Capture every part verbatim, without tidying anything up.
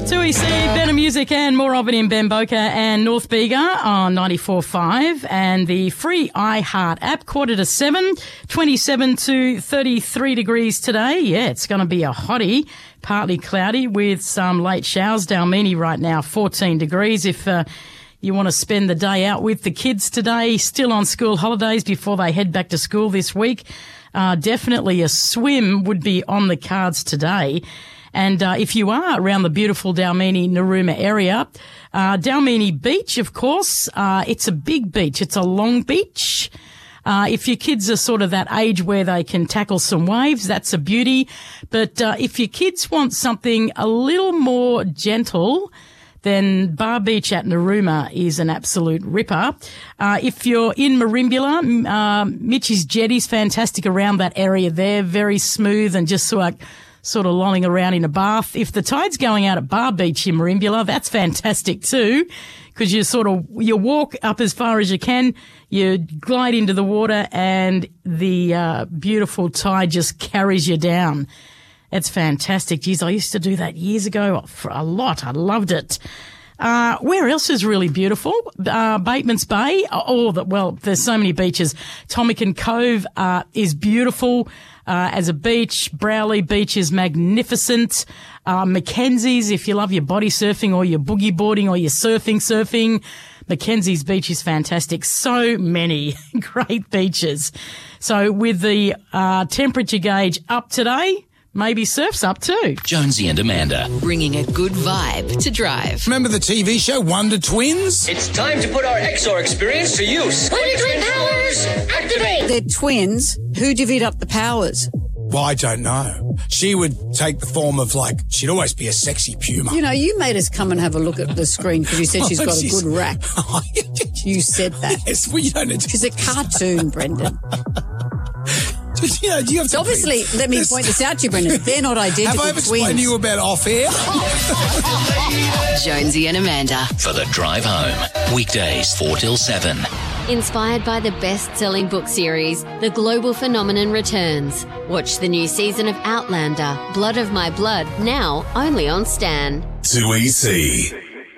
two E C, better music and more of it in Bamboka and North Bega on ninety-four point five and the free iHeart app. Quarter to seven, twenty-seven to thirty-three degrees today. Yeah, it's going to be a hottie, partly cloudy with some late showers. Dalmini right now, fourteen degrees. If uh, you want to spend the day out with the kids today, still on school holidays before they head back to school this week, uh, definitely a swim would be on the cards today. And uh, if you are around the beautiful Dalmini Narooma area, uh, Dalmini Beach, of course, uh, it's a big beach. It's a long beach. Uh, if your kids are sort of that age where they can tackle some waves, that's a beauty. But uh, if your kids want something a little more gentle, then Bar Beach at Narooma is an absolute ripper. Uh, if you're in Merimbula, uh, Mitch's Jetty's fantastic around that area there, very smooth and just sort of, sort of lolling around in a bath. If the tide's going out at Bar Beach in Merimbula, that's fantastic too, because you sort of, you walk up as far as you can, you glide into the water and the uh, beautiful tide just carries you down. It's fantastic. Geez, I used to do that years ago for a lot. I loved it. Uh, where else is really beautiful? Uh, Bateman's Bay. Oh, the, well, there's so many beaches. Tomican Cove, uh, is beautiful, uh, as a beach. Browley Beach is magnificent. Uh, Mackenzie's, if you love your body surfing or your boogie boarding or your surfing, surfing, Mackenzie's Beach is fantastic. So many great beaches. So with the, uh, temperature gauge up today, maybe surf's up too. Jonesy and Amanda. Bringing a good vibe to drive. Remember the T V show Wonder Twins? It's time to put our X R experience to use. Wonder Twin powers, activate! They're twins. Who divvied up the powers? Well, I don't know. She would take the form of, like, she'd always be a sexy puma. You know, you made us come and have a look at the screen because you said she's got a good rack. You said that. Yes, well, you don't need to. She's a cartoon, Brendan. You know, do you have to Obviously, be, let me this, point this out to you, Brendan. They're not identical Have I ever twins. explained to you about off-air? Jonesy and Amanda. For the drive home. Weekdays four till seven. Inspired by the best-selling book series, The Global Phenomenon returns. Watch the new season of Outlander, Blood of My Blood, now only on Stan. two E C.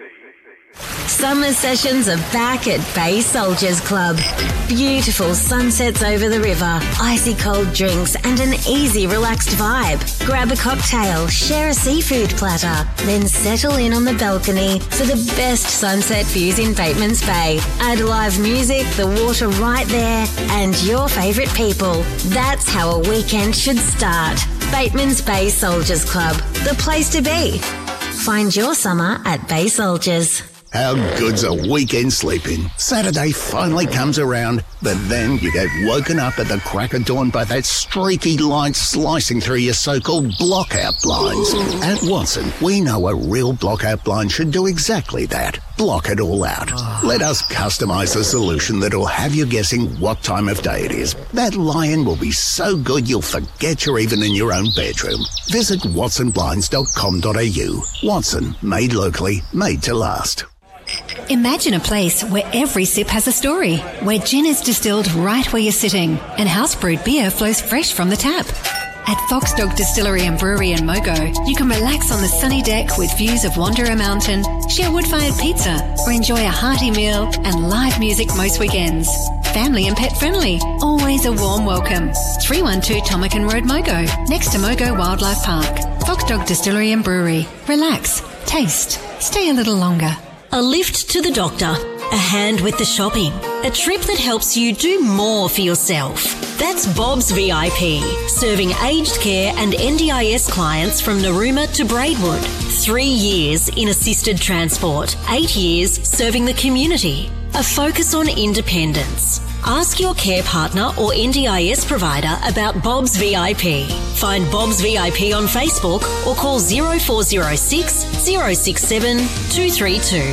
Summer sessions are back at Bay Soldiers Club. Beautiful sunsets over the river, icy cold drinks and an easy relaxed vibe. Grab a cocktail, share a seafood platter, then settle in on the balcony for the best sunset views in Bateman's Bay. Add live music, the water right there and your favourite people. That's how a weekend should start. Bateman's Bay Soldiers Club, the place to be. Find your summer at Bay Soldiers. How good's a weekend sleeping? Saturday finally comes around, but then you get woken up at the crack of dawn by that streaky light slicing through your so-called blockout blinds. At Watson, we know a real blockout blind should do exactly that. Block it all out. Let us customise a solution that'll have you guessing what time of day it is. That lie-in will be so good you'll forget you're even in your own bedroom. Visit watson blinds dot com dot a u. Watson, made locally, made to last. Imagine a place where every sip has a story, where gin is distilled right where you're sitting and house-brewed beer flows fresh from the tap. At Fox Dog Distillery and Brewery in Mogo, you can relax on the sunny deck with views of Wanderer Mountain, share wood-fired pizza, or enjoy a hearty meal and live music most weekends. Family and pet friendly, always a warm welcome. three one two Tomican Road, Mogo, next to Mogo Wildlife Park. Fox Dog Distillery and Brewery. Relax, taste, stay a little longer. A lift to the doctor, a hand with the shopping, a trip that helps you do more for yourself. That's Bob's V I P, serving aged care and N D I S clients from Narooma to Braidwood. Three years in assisted transport, eight years serving the community. A focus on independence. Ask your care partner or N D I S provider about Bob's V I P. Find Bob's V I P on Facebook or call zero four zero six, zero six seven, two three two.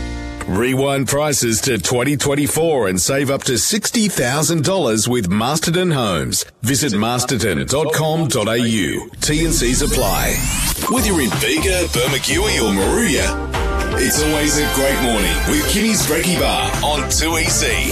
Rewind prices to twenty twenty-four and save up to sixty thousand dollars with Masterton Homes. Visit masterton dot com dot a u. T and C's apply. Whether you're in Bega, Bermagui or Maruya, it's always a great morning with Kimmy's Brekkie Bar on two E C.